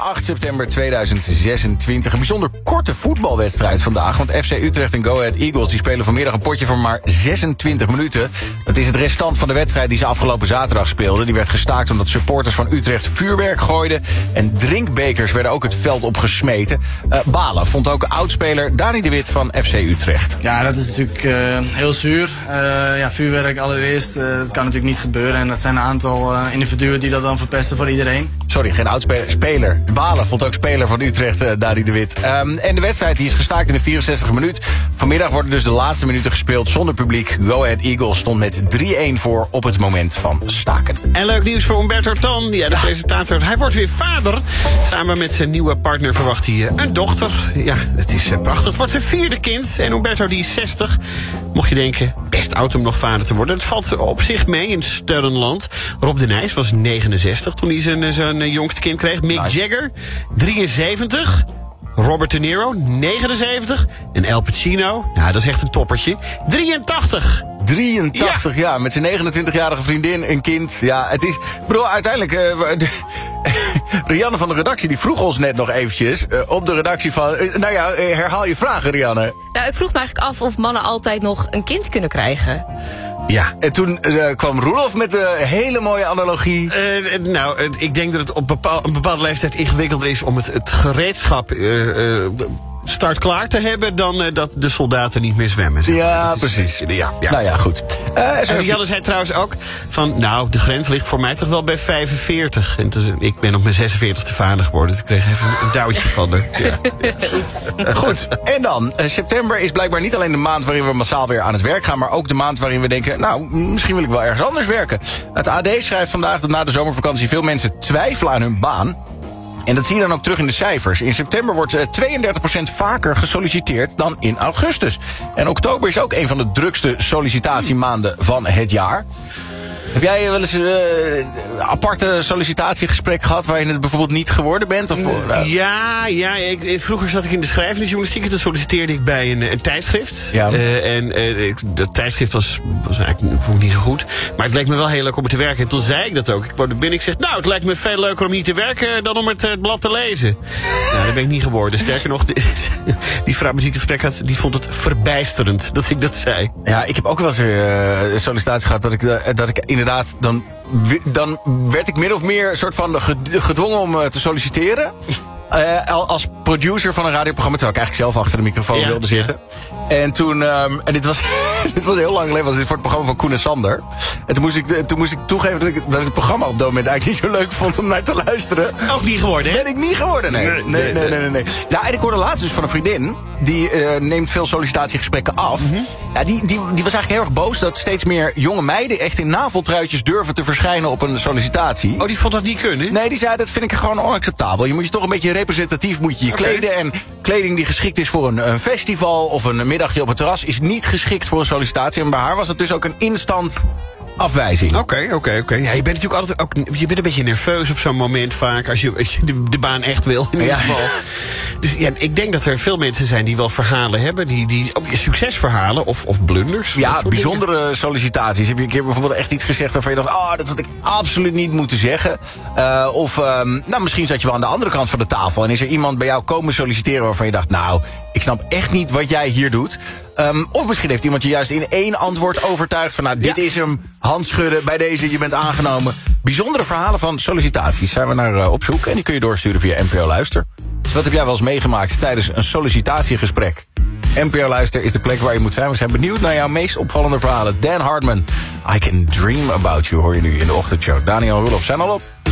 8 september 2026. Een bijzonder korte voetbalwedstrijd vandaag. Want FC Utrecht en Go Ahead Eagles die spelen vanmiddag een potje van maar 26 minuten. Dat is het restant van de wedstrijd die ze afgelopen zaterdag speelden. Die werd gestaakt omdat supporters van Utrecht vuurwerk gooiden. En drinkbekers werden ook het veld opgesmeten. Balen vond ook oudspeler Dani de Wit van FC Utrecht. Ja, dat is natuurlijk heel zuur. Vuurwerk allereerst, dat kan natuurlijk niet gebeuren. En dat zijn een aantal individuen die dat dan verpesten voor iedereen. Sorry, geen oudspeler. Speler. Balen vond ook speler van Utrecht, Dani de Wit. En de wedstrijd die is gestaakt in de 64e minuut. Vanmiddag worden dus de laatste minuten gespeeld zonder publiek. Go Ahead Eagles stond met 3-1 voor op het moment van staken. En leuk nieuws voor Humberto Tan, de presentator. Hij wordt weer vader. Samen met zijn nieuwe partner verwacht hij een dochter. Ja, het is prachtig. Het wordt zijn 4e kind. En Humberto die is 60. Mocht je denken, best oud om nog vader te worden. Het valt op zich mee in Sterrenland. Rob de Nijs was 69 toen hij zijn jongste kind kreeg. Mick Jagger, 73. Robert De Niro, 79. En Al Pacino, nou, dat is echt een toppertje, 83. 83 jaar, met zijn 29-jarige vriendin, een kind. Ja, het is... Bro, uiteindelijk... Rianne van de redactie die vroeg ons net nog eventjes op de redactie van... herhaal je vragen, Rianne. Nou, ik vroeg me eigenlijk af of mannen altijd nog een kind kunnen krijgen. Ja, en toen kwam Roelof met een hele mooie analogie. Ik denk dat het op een bepaalde leeftijd ingewikkelder is om het gereedschap start klaar te hebben dan dat de soldaten niet meer zwemmen. Zeg. Ja, precies. Ja. Nou ja, goed. Rianne zei trouwens ook van, de grens ligt voor mij toch wel bij 45. En ik ben op mijn 46e vader geworden, dus ik kreeg even een duwtje van haar. Ja. Goed, en dan, september is blijkbaar niet alleen de maand waarin we massaal weer aan het werk gaan, maar ook de maand waarin we denken, misschien wil ik wel ergens anders werken. Het AD schrijft vandaag dat na de zomervakantie veel mensen twijfelen aan hun baan. En dat zie je dan ook terug in de cijfers. In september wordt 32% vaker gesolliciteerd dan in augustus. En oktober is ook een van de drukste sollicitatiemaanden van het jaar. Heb jij wel eens een aparte sollicitatiegesprek gehad waar je het bijvoorbeeld niet geworden bent? Of, vroeger zat ik in de schrijvende journalistiek en toen solliciteerde ik bij een tijdschrift. Ja. Dat tijdschrift was eigenlijk vond ik niet zo goed. Maar het leek me wel heel leuk om er te werken. En toen zei ik dat ook. Ik kwam er binnen, ik zeg, het lijkt me veel leuker om hier te werken dan om het blad te lezen. Nou, dat ben ik niet geworden. Sterker nog, die vrouw met wie ik het gesprek had, die vond het verbijsterend dat ik dat zei. Ja, ik heb ook wel eens een sollicitatie gehad dat ik inderdaad, dan werd ik min of meer soort van gedwongen om te solliciteren. Als producer van een radioprogramma, terwijl ik eigenlijk zelf achter de microfoon wilde zitten. En toen, en dit was heel lang geleden, was dit voor het programma van Koen en Sander. En toen moest ik toegeven dat ik het programma op dat moment eigenlijk niet zo leuk vond om naar te luisteren. Ook niet geworden, hè? Ben ik niet geworden, nee. Ja, en ik hoorde laatst dus van een vriendin, die neemt veel sollicitatiegesprekken af. Mm-hmm. Ja, die was eigenlijk heel erg boos dat steeds meer jonge meiden echt in naveltruitjes durven te verschijnen op een sollicitatie. Oh, die vond dat niet kunnen? Nee, die zei, dat vind ik gewoon onacceptabel. Je moet je toch een beetje representatief kleden. En kleding die geschikt is voor een festival of een middagje op het terras is niet geschikt voor een sollicitatie. En bij haar was het dus ook een instant afwijzing. Oké. Ja, je bent natuurlijk altijd ook, je bent een beetje nerveus op zo'n moment vaak als je de baan echt wil in ieder geval. Dus ja, ik denk dat er veel mensen zijn die wel verhalen hebben, die succesverhalen of blunders. Ja, bijzondere sollicitaties. Heb je een keer bijvoorbeeld echt iets gezegd waarvan je dacht, dat had ik absoluut niet moeten zeggen. Misschien zat je wel aan de andere kant van de tafel en is er iemand bij jou komen solliciteren waarvan je dacht, ik snap echt niet wat jij hier doet. Of misschien heeft iemand je juist in één antwoord overtuigd van, dit is hem, handschudden, bij deze, je bent aangenomen. Bijzondere verhalen van sollicitaties zijn we naar op zoek en die kun je doorsturen via NPO Luister. Wat heb jij wel eens meegemaakt tijdens een sollicitatiegesprek? NPO Luister is de plek waar je moet zijn. We zijn benieuwd naar jouw meest opvallende verhalen. Dan Hartman, I Can Dream About You hoor je nu in de ochtendshow. Daniel en Roelof zijn al op.